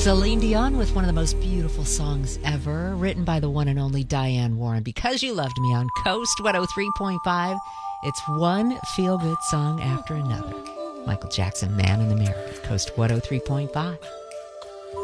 Celine Dion with one of the most beautiful songs ever, written by the one and only Diane Warren. Because You Loved Me on Coast 103.5. It's one feel-good song after another. Michael Jackson, Man in the Mirror, Coast 103.5.